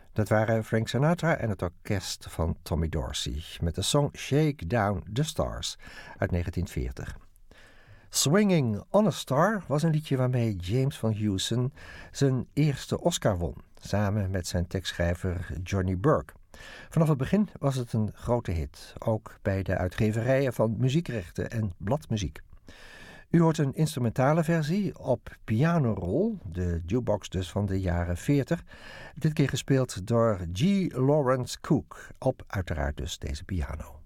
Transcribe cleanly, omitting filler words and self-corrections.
Dat waren Frank Sinatra en het orkest van Tommy Dorsey met de song Shake Down the Stars uit 1940. Swinging on a Star was een liedje waarmee James Van Heusen zijn eerste Oscar won, samen met zijn tekstschrijver Johnny Burke. Vanaf het begin was het een grote hit, ook bij de uitgeverijen van muziekrechten en bladmuziek. U hoort een instrumentale versie op pianorol, de jukebox dus van de jaren 40. Dit keer gespeeld door G. Lawrence Cook op uiteraard dus deze piano.